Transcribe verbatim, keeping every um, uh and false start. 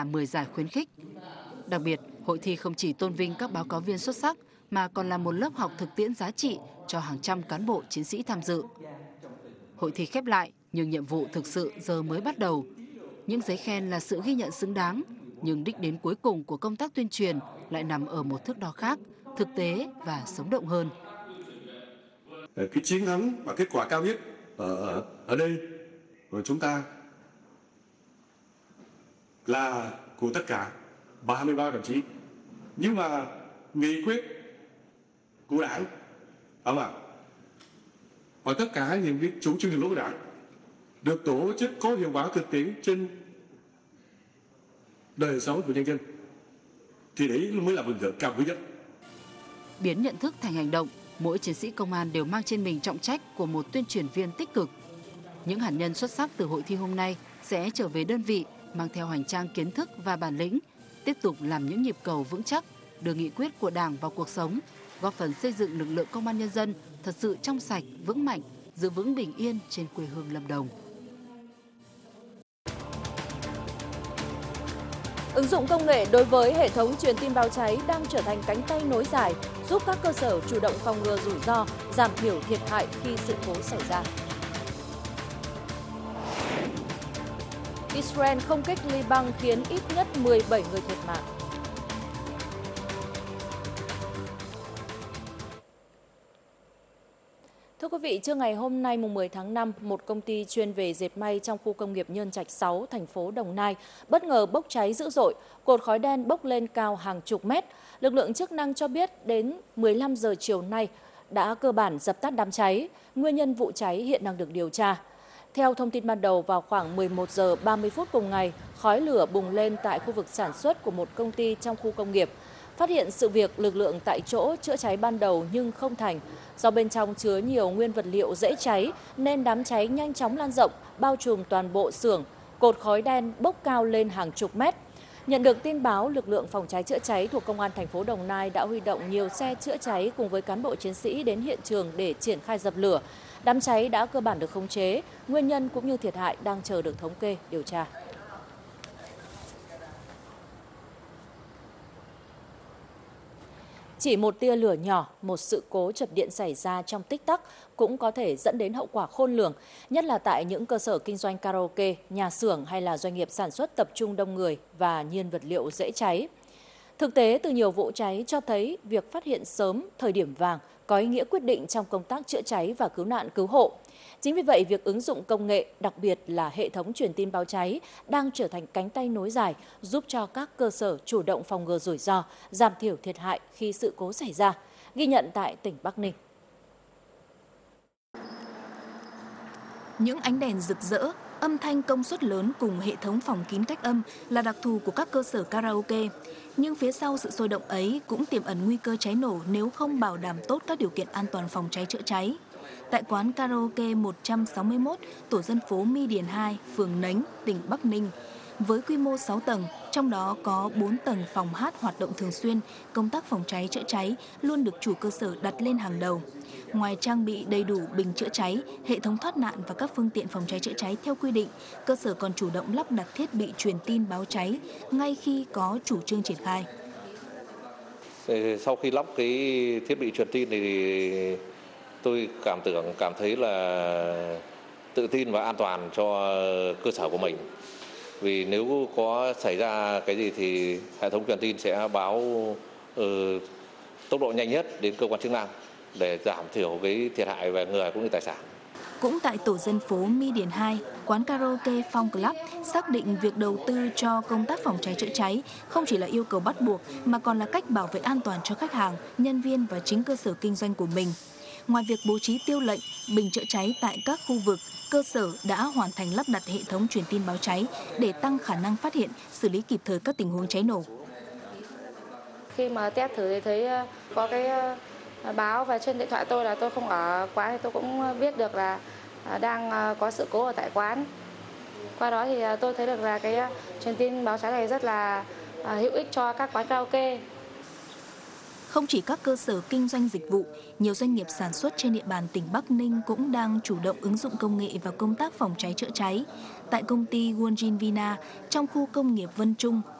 và mười giải khuyến khích. Đặc biệt, hội thi không chỉ tôn vinh các báo cáo viên xuất sắc mà còn là một lớp học thực tiễn giá trị cho hàng trăm cán bộ chiến sĩ tham dự. Hội thi khép lại, nhưng nhiệm vụ thực sự giờ mới bắt đầu. Những giấy khen là sự ghi nhận xứng đáng, nhưng đích đến cuối cùng của công tác tuyên truyền lại nằm ở một thước đo khác, thực tế và sống động hơn. Cái chiến thắng và kết quả cao nhất ở, ở, ở đây của chúng ta là của tất cả ba mươi ba đồng chí. Nhưng mà nghị quyết của Đảng, đúng không? Và tất cả những cái chủ trương đường lối của Đảng được tổ chức có hiệu quả thực tiễn trên đời sống của nhân dân, thì đấy mới là vinh dự cao quý nhất. Biến nhận thức thành hành động, mỗi chiến sĩ công an đều mang trên mình trọng trách của một tuyên truyền viên tích cực. Những hạt nhân xuất sắc từ hội thi hôm nay sẽ trở về đơn vị mang theo hành trang kiến thức và bản lĩnh, tiếp tục làm những nhịp cầu vững chắc, đưa nghị quyết của Đảng vào cuộc sống, góp phần xây dựng lực lượng công an nhân dân thật sự trong sạch, vững mạnh, giữ vững bình yên trên quê hương Lâm Đồng. Ứng dụng công nghệ đối với hệ thống truyền tin báo cháy đang trở thành cánh tay nối dài, giúp các cơ sở chủ động phòng ngừa rủi ro, giảm thiểu thiệt hại khi sự cố xảy ra. Israel không kích Liban khiến ít nhất mười bảy người thiệt mạng. Thưa quý vị, trưa ngày hôm nay mùng mười tháng năm, một công ty chuyên về dệt may trong khu công nghiệp Nhân Trạch sáu, thành phố Đồng Nai bất ngờ bốc cháy dữ dội, cột khói đen bốc lên cao hàng chục mét. Lực lượng chức năng cho biết đến mười lăm giờ chiều nay đã cơ bản dập tắt đám cháy. Nguyên nhân vụ cháy hiện đang được điều tra. Theo thông tin ban đầu, vào khoảng mười một giờ ba mươi phút cùng ngày, khói lửa bùng lên tại khu vực sản xuất của một công ty trong khu công nghiệp. Phát hiện sự việc, lực lượng tại chỗ chữa cháy ban đầu nhưng không thành. Do bên trong chứa nhiều nguyên vật liệu dễ cháy nên đám cháy nhanh chóng lan rộng, bao trùm toàn bộ xưởng. Cột khói đen bốc cao lên hàng chục mét. Nhận được tin báo, lực lượng phòng cháy chữa cháy thuộc Công an thành phố Đồng Nai đã huy động nhiều xe chữa cháy cùng với cán bộ chiến sĩ đến hiện trường để triển khai dập lửa. Đám cháy đã cơ bản được khống chế, nguyên nhân cũng như thiệt hại đang chờ được thống kê, điều tra. Chỉ một tia lửa nhỏ, một sự cố chập điện xảy ra trong tích tắc cũng có thể dẫn đến hậu quả khôn lường, nhất là tại những cơ sở kinh doanh karaoke, nhà xưởng hay là doanh nghiệp sản xuất tập trung đông người và nhiên vật liệu dễ cháy. Thực tế, từ nhiều vụ cháy cho thấy việc phát hiện sớm thời điểm vàng có ý nghĩa quyết định trong công tác chữa cháy và cứu nạn cứu hộ. Chính vì vậy, việc ứng dụng công nghệ, đặc biệt là hệ thống truyền tin báo cháy, đang trở thành cánh tay nối dài, giúp cho các cơ sở chủ động phòng ngừa rủi ro, giảm thiểu thiệt hại khi sự cố xảy ra, ghi nhận tại tỉnh Bắc Ninh. Những ánh đèn rực rỡ, âm thanh công suất lớn cùng hệ thống phòng kín cách âm là đặc thù của các cơ sở karaoke. Nhưng phía sau sự sôi động ấy cũng tiềm ẩn nguy cơ cháy nổ nếu không bảo đảm tốt các điều kiện an toàn phòng cháy chữa cháy. Tại quán karaoke một trăm sáu mươi mốt, tổ dân phố My Điền hai, phường Nánh, tỉnh Bắc Ninh, với quy mô sáu tầng, trong đó có bốn tầng phòng hát hoạt động thường xuyên, công tác phòng cháy chữa cháy luôn được chủ cơ sở đặt lên hàng đầu. Ngoài trang bị đầy đủ bình chữa cháy, hệ thống thoát nạn và các phương tiện phòng cháy chữa cháy theo quy định, cơ sở còn chủ động lắp đặt thiết bị truyền tin báo cháy ngay khi có chủ trương triển khai. Sau khi lắp cái thiết bị truyền tin thì tôi cảm tưởng cảm thấy là tự tin và an toàn cho cơ sở của mình. Vì nếu có xảy ra cái gì thì hệ thống truyền tin sẽ báo uh, tốc độ nhanh nhất đến cơ quan chức năng để giảm thiểu cái thiệt hại về người cũng như tài sản. Cũng tại tổ dân phố My Điền hai, quán karaoke Phong Club xác định việc đầu tư cho công tác phòng cháy chữa cháy không chỉ là yêu cầu bắt buộc mà còn là cách bảo vệ an toàn cho khách hàng, nhân viên và chính cơ sở kinh doanh của mình. Ngoài việc bố trí tiêu lệnh, bình chữa cháy tại các khu vực, cơ sở đã hoàn thành lắp đặt hệ thống truyền tin báo cháy để tăng khả năng phát hiện, xử lý kịp thời các tình huống cháy nổ. Khi mà test thử thì thấy có cái báo và trên điện thoại tôi là tôi không ở quán thì tôi cũng biết được là đang có sự cố ở tại quán. Qua đó thì tôi thấy được là cái truyền tin báo cháy này rất là hữu ích cho các quán karaoke. Không chỉ các cơ sở kinh doanh dịch vụ, nhiều doanh nghiệp sản xuất trên địa bàn tỉnh Bắc Ninh cũng đang chủ động ứng dụng công nghệ vào công tác phòng cháy chữa cháy. Tại công ty Wonjin Vina, trong khu công nghiệp Vân Trung,